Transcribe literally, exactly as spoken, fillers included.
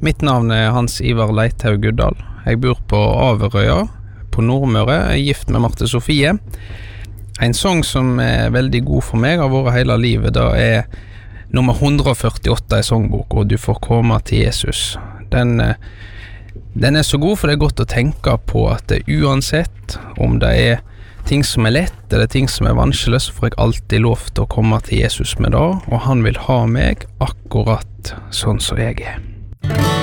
Mitt navn er Hans Ivar Leithaug Guddal. Jeg bor på Averøya på Nordmøre, jeg er gift med Marte Sofie. En sang som er veldig god for meg, har vært hele livet, da er nummer one hundre førtiåtte i sangbok, og du får komme til Jesus. Den, den er så god, for det er godt å tenke på at det, uansett om det er ting som er lett, eller ting som er vanskelig, så får jeg alltid lov til å komme til Jesus med det, og han vil ha meg akkurat sånn som jeg er.